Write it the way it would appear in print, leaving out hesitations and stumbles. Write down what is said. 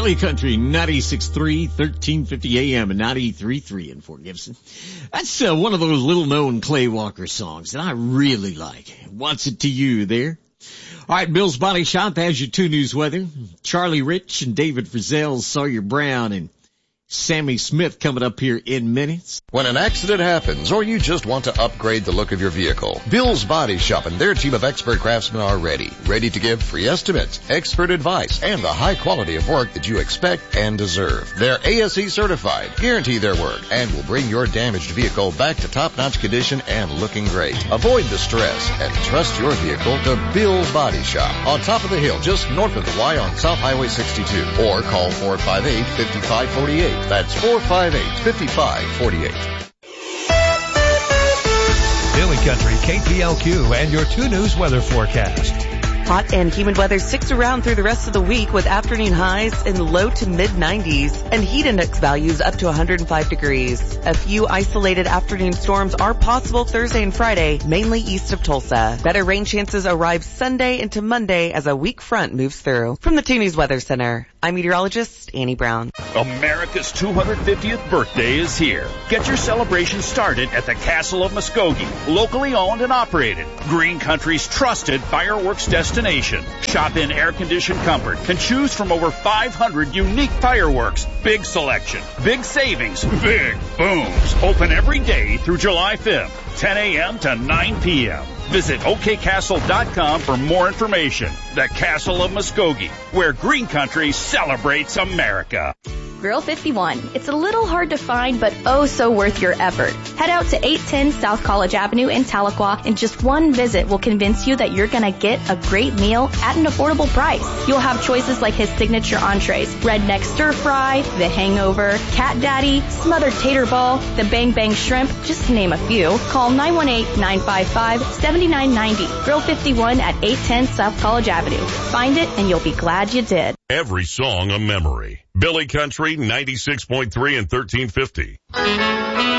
Billy Country, 96.3, 1350 AM and 93.3 in Fort Gibson. That's one of those little-known Clay Walker songs that I really like. What's it to you there? All right, Bill's Body Shop has your 2 News weather. Charlie Rich and David Frizzell, Sawyer Brown, and Sammy Smith coming up here in minutes. When an accident happens or you just want to upgrade the look of your vehicle, Bill's Body Shop and their team of expert craftsmen are ready to give free estimates, expert advice, and the high quality of work that you expect and deserve. They're ASE certified, guarantee their work, and will bring your damaged vehicle back to top-notch condition and looking great. Avoid the stress and trust your vehicle to Bill's Body Shop on top of the hill just north of the Y on South Highway 62, or call 458-5548. That's 458-5548. Billy Country, KPLQ, and your 2 News weather forecast. Hot and humid weather sticks around through the rest of the week with afternoon highs in the low to mid-90s and heat index values up to 105 degrees. A few isolated afternoon storms are possible Thursday and Friday, mainly east of Tulsa. Better rain chances arrive Sunday into Monday as a weak front moves through. From the 2 News Weather Center, I'm meteorologist Annie Brown. America's 250th birthday is here. Get your celebration started at the Castle of Muskogee, locally owned and operated. Green Country's trusted fireworks destination. Shop in air-conditioned comfort and choose from over 500 unique fireworks. Big selection, big savings, big booms. Open every day through July 5th, 10 a.m. to 9 p.m. Visit okcastle.com for more information. The Castle of Muskogee, where Green Country celebrates America. Grill 51. It's a little hard to find, but oh so worth your effort. Head out to 810 South College Avenue in Tahlequah, and just one visit will convince you that you're gonna get a great meal at an affordable price. You'll have choices like his signature entrees, redneck stir fry, the hangover, cat daddy, smothered tater ball, the bang bang shrimp, just to name a few. Call 918-955-7990. Grill 51 at 810 South College Avenue. Find it and you'll be glad you did. Every song a memory. Billy Country, 96.3 and 1350.